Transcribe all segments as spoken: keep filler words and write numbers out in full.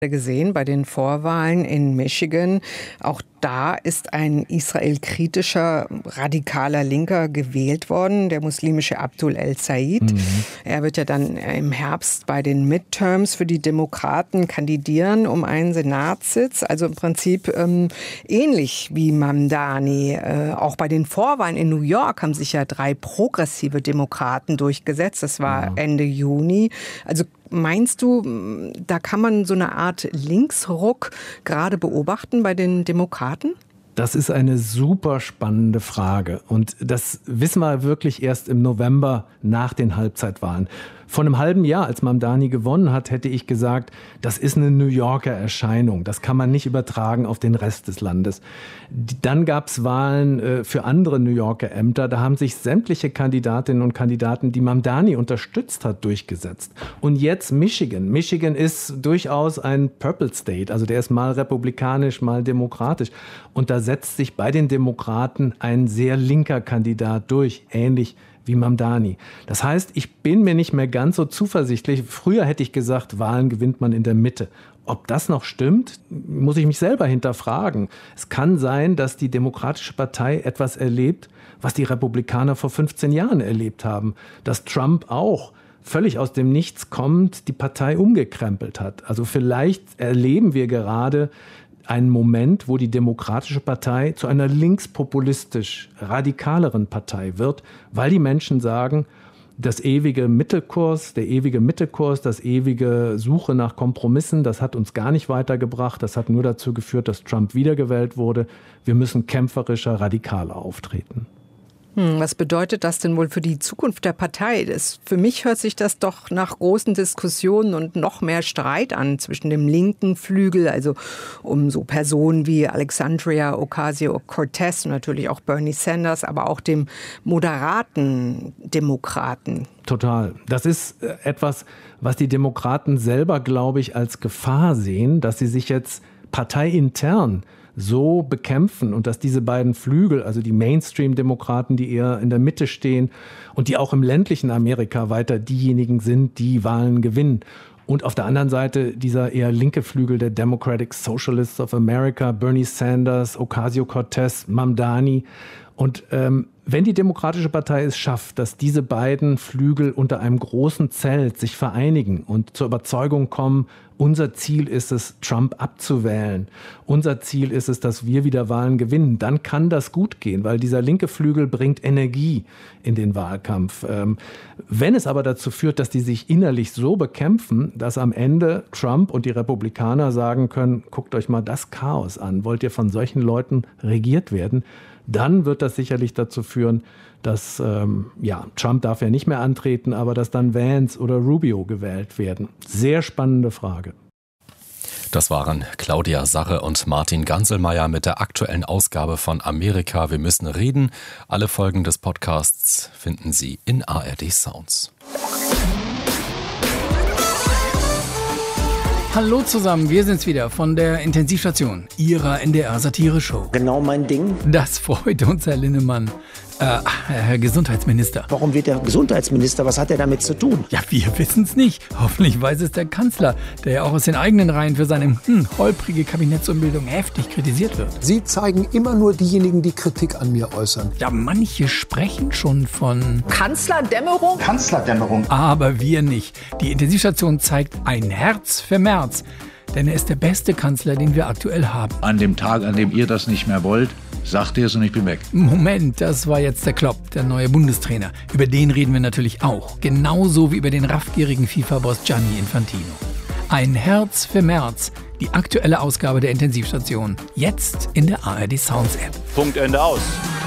gesehen bei den Vorwahlen in Michigan. Auch da ist ein israelkritischer, radikaler Linker gewählt worden, der muslimische Abdul El-Said. Mhm. Er wird ja dann im Herbst bei den Midterms für die Demokraten kandidieren um einen Senatssitz. Also im Prinzip ähm, ähnlich wie Mamdani. Äh, auch bei den Vorwahlen in New York haben sich ja drei progressive Demokraten durchgesetzt. Das war ja Ende Juni. Also meinst du, da kann man so eine Art Linksruck gerade beobachten bei den Demokraten? Das ist eine super spannende Frage. Und das wissen wir wirklich erst im November nach den Halbzeitwahlen. Vor einem halben Jahr, als Mamdani gewonnen hat, hätte ich gesagt, das ist eine New Yorker Erscheinung. Das kann man nicht übertragen auf den Rest des Landes. Dann gab es Wahlen für andere New Yorker Ämter. Da haben sich sämtliche Kandidatinnen und Kandidaten, die Mamdani unterstützt hat, durchgesetzt. Und jetzt Michigan. Michigan ist durchaus ein Purple State. Also der ist mal republikanisch, mal demokratisch. Und da setzt sich bei den Demokraten ein sehr linker Kandidat durch, ähnlich wie Mamdani. Das heißt, ich bin mir nicht mehr ganz so zuversichtlich. Früher hätte ich gesagt, Wahlen gewinnt man in der Mitte. Ob das noch stimmt, muss ich mich selber hinterfragen. Es kann sein, dass die Demokratische Partei etwas erlebt, was die Republikaner vor fünfzehn Jahren erlebt haben. Dass Trump auch völlig aus dem Nichts kommend die Partei umgekrempelt hat. Also vielleicht erleben wir gerade einen Moment, wo die Demokratische Partei zu einer linkspopulistisch radikaleren Partei wird, weil die Menschen sagen, das ewige Mittelkurs, der ewige Mittelkurs, das ewige Suche nach Kompromissen, das hat uns gar nicht weitergebracht. Das hat nur dazu geführt, dass Trump wiedergewählt wurde. Wir müssen kämpferischer, radikaler auftreten. Hm, was bedeutet das denn wohl für die Zukunft der Partei? Das, für mich hört sich das doch nach großen Diskussionen und noch mehr Streit an zwischen dem linken Flügel, also um so Personen wie Alexandria Ocasio-Cortez und natürlich auch Bernie Sanders, aber auch dem moderaten Demokraten. Total. Das ist etwas, was die Demokraten selber, glaube ich, als Gefahr sehen, dass sie sich jetzt parteiintern so bekämpfen und dass diese beiden Flügel, also die Mainstream-Demokraten, die eher in der Mitte stehen und die auch im ländlichen Amerika weiter diejenigen sind, die Wahlen gewinnen. Und auf der anderen Seite dieser eher linke Flügel der Democratic Socialists of America, Bernie Sanders, Ocasio-Cortez, Mamdani. Und ähm, wenn die Demokratische Partei es schafft, dass diese beiden Flügel unter einem großen Zelt sich vereinigen und zur Überzeugung kommen, unser Ziel ist es, Trump abzuwählen. Unser Ziel ist es, dass wir wieder Wahlen gewinnen. Dann kann das gut gehen, weil dieser linke Flügel bringt Energie in den Wahlkampf. Ähm, wenn es aber dazu führt, dass die sich innerlich so bekämpfen, dass am Ende Trump und die Republikaner sagen können, guckt euch mal das Chaos an. Wollt ihr von solchen Leuten regiert werden? Dann wird das sicherlich dazu führen, dass, ähm, ja, Trump darf ja nicht mehr antreten, aber dass dann Vance oder Rubio gewählt werden. Sehr spannende Frage. Das waren Claudia Sarre und Martin Ganselmeier mit der aktuellen Ausgabe von Amerika. Wir müssen reden. Alle Folgen des Podcasts finden Sie in A R D Sounds. Hallo zusammen, wir sind's wieder von der Intensivstation, Ihrer N D R-Satire-Show. Genau mein Ding. Das freut uns, Herr Linnemann. Äh, Herr Gesundheitsminister. Warum wird er Gesundheitsminister? Was hat er damit zu tun? Ja, wir wissen's nicht. Hoffentlich weiß es der Kanzler, der ja auch aus den eigenen Reihen für seine hm, holprige Kabinettsumbildung heftig kritisiert wird. Sie zeigen immer nur diejenigen, die Kritik an mir äußern. Ja, manche sprechen schon von Kanzlerdämmerung? Kanzlerdämmerung. Aber wir nicht. Die Intensivstation zeigt ein Herz für Merz. Denn er ist der beste Kanzler, den wir aktuell haben. An dem Tag, an dem ihr das nicht mehr wollt, sagt ihr es und ich bin weg. Moment, das war jetzt der Klopp, der neue Bundestrainer. Über den reden wir natürlich auch. Genauso wie über den raffgierigen FIFA-Boss Gianni Infantino. Ein Herz für Merz. Die aktuelle Ausgabe der Intensivstation. Jetzt in der A R D Sounds App. Punkt, Ende, aus.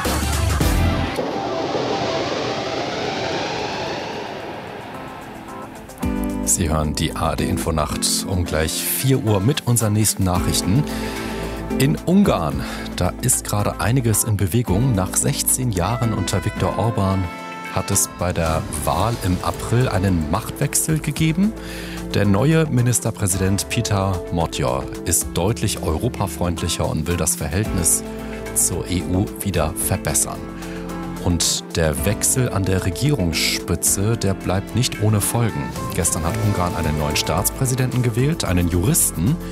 Sie hören die A R D Infonacht um gleich vier Uhr mit unseren nächsten Nachrichten. In Ungarn, da ist gerade einiges in Bewegung. Nach sechzehn Jahren unter Viktor Orbán hat es bei der Wahl im April einen Machtwechsel gegeben. Der neue Ministerpräsident Peter Magyar ist deutlich europafreundlicher und will das Verhältnis zur E U wieder verbessern. Und der Wechsel an der Regierungsspitze, der bleibt nicht ohne Folgen. Gestern hat Ungarn einen neuen Staatspräsidenten gewählt, einen Juristen,